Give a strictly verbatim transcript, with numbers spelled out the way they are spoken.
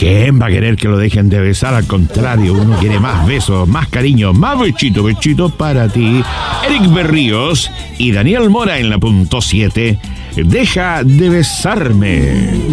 ¿Quién va a querer que lo dejen de besar? Al contrario, uno quiere más besos, más cariño, más bechito, bechito para ti. Eric Berríos y Daniel Mora en la punto siete. Deja de besarme.